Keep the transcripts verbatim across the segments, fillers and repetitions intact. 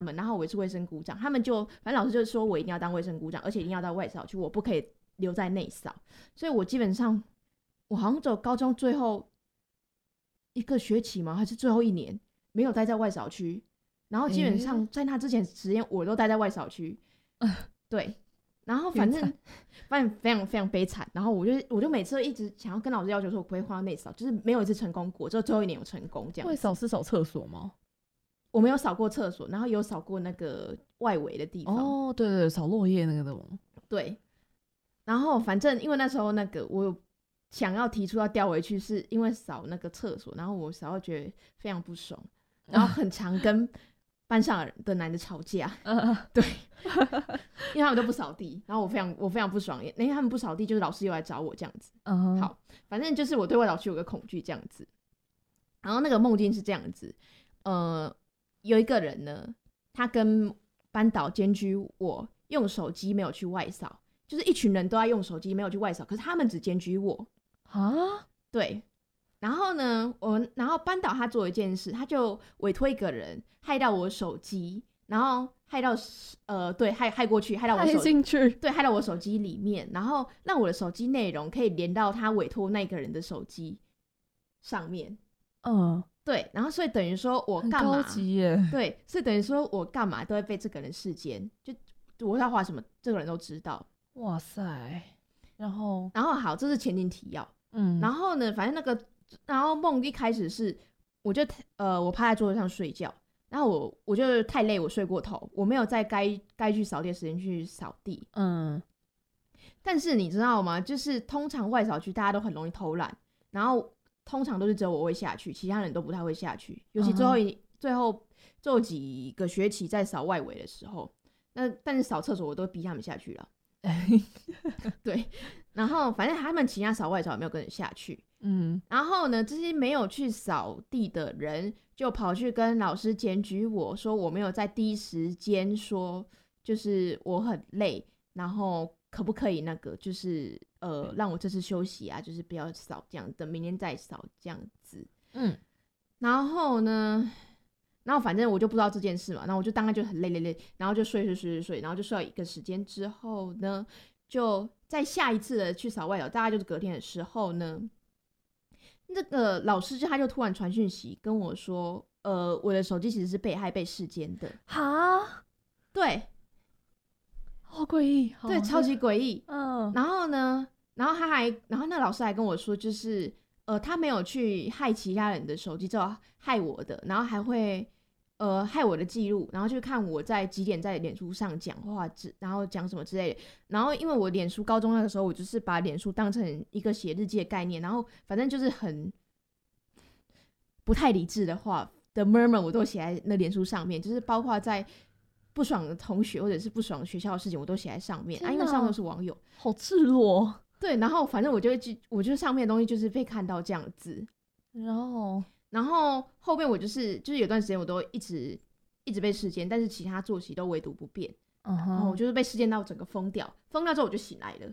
们，然后我也是卫生股长，他们就反正老师就说我一定要当卫生股长，而且一定要到外扫区，我不可以留在内扫，所以我基本上我好像只有高中最后一个学期吗？还是最后一年没有待在外扫区，然后基本上在那之前时间我都待在外扫区，欸、对。然后反正反正非常非常悲惨，然后我就我就每次一直想要跟老师要求说我不会换到内扫，就是没有一次成功过，只有最后一年有成功这样。 外扫是扫厕所吗？ 我没有扫过厕所，然后有扫过那个外围的地方。 哦，对对对，扫落叶那个的吗？ 对。然后反正因为那时候那个我有想要提出要调回去，是因为扫那个厕所，然后我扫到觉得非常不爽，然后很常跟班上的男的吵架， 嗯， 对，因为他们都不扫地，然后我非常我非常不爽，因为他们不扫地，就是老师又来找我这样子。 嗯， 好，反正就是我对外扫区有个恐惧这样子。然后那个梦境是这样子，呃，有一个人呢，他跟班导检举我用手机没有去外扫，就是一群人都在用手机没有去外扫，可是他们只检举我啊， 对。然后呢，我然后班导他做一件事，他就委托一个人害到我手机，然后害到呃对害害过去，害到我手害进去， 对害到我手机里面，然后让我的手机内容可以连到他委托那个人的手机上面。 嗯， 对，然后所以等于说我干嘛？ 很高级耶。 对，所以等于说我干嘛都会被这个人视奸，就我要画什么，这个人都知道。 哇塞！然后， 然后好，这是前情提要。 嗯， 然后呢，反正那个。然后梦一开始是，我就呃，我趴在桌子上睡觉，然后我我就太累，我睡过头，我没有在该该去扫地的时间去扫地。嗯，但是你知道吗？就是通常外扫区大家都很容易偷懒，然后通常都是只有我会下去，其他人都不太会下去。尤其最后一、uh-huh. 最后最后几个学期在扫外围的时候，那但是扫厕所我都逼他们下去了。对，然后反正他们其他扫外扫也没有跟着下去。嗯，然后呢，这些没有去扫地的人就跑去跟老师检举我说我没有在第一时间说，就是我很累，然后可不可以那个就是呃让我这次休息啊，就是不要扫这样，等明天再扫这样子。嗯，然后呢，然后反正我就不知道这件事嘛，然后我就大概就很累累累，然后就睡睡睡睡睡，然后就睡到一个时间之后呢，就在下一次的去扫外扫，大概就是隔天的时候呢。那个老师就他就突然传讯息跟我说，呃，我的手机其实是被害被视奸的。哈，对， 好诡异， 对，超级诡异。嗯，然后呢，然后他还，然后那老师还跟我说，就是呃，他没有去害其他人的手机，只有害我的，然后还会呃害我的记录，然后就看我在几点在脸书上讲话，然后讲什么之类的。然后因为我脸书高中那个时候，我就是把脸书当成一个写日记的概念，然后反正就是很不太理智的话的 murmur 我都写在那脸书上面，就是包括在不爽的同学或者是不爽的学校的事情，我都写在上面啊，因为上面都是网友， 好赤裸。 对，然后反正我就会去，我觉得上面的东西就是被看到这样子， 然后。 然后后面我就是就是有段时间我都一直一直被视奸，但是其他作息都唯独不变。Uh-huh. 然后我就是被视奸到整个疯掉，疯掉之后我就醒来了。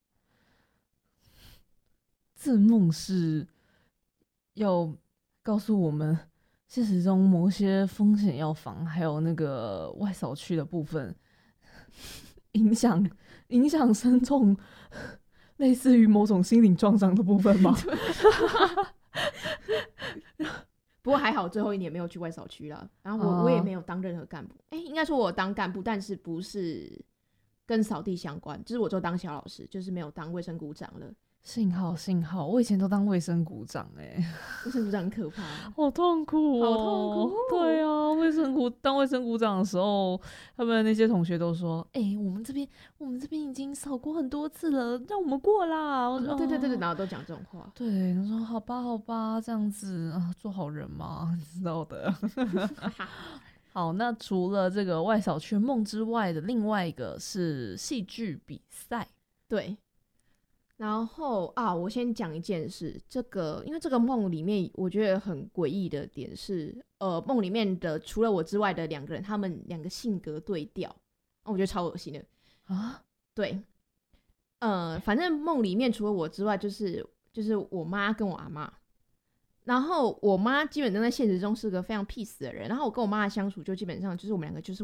这梦是要告诉我们现实中某些风险要防，还有那个外扫区的部分影响影响深重，类似于某种心灵创伤的部分吗？ 不过还好最后一年没有去外扫区了，然后我、oh. 我也没有当任何干部，哎、欸，应该说我当干部，但是不是跟扫地相关，就是我就当小老师，就是没有当卫生股长了。 幸好幸好，我以前都当卫生股长哎、欸， 卫生股长很可怕， 好痛苦哦， 好痛苦。 对啊，卫生股当卫生股长的时候，他们那些同学都说：“哎、欸，我们这边我们这边已经扫过很多次了，让我们过啦。哦” 对对对对，然后都讲这种话。 对，他说：“好吧好吧，这样子啊，做好人嘛，你知道的。”好，那除了这个外扫区梦之外的另外一个是戏剧比赛， 对。然后啊，我先讲一件事，这个因为这个梦里面我觉得很诡异的点是，呃，梦里面的除了我之外的两个人，他们两个性格对调，我觉得超恶心的啊。对，呃，反正梦里面除了我之外，就是就是我妈跟我阿嬷。然后我妈基本上在现实中是个非常 peace 的人，然后我跟我妈的相处就基本上就是我们两个就是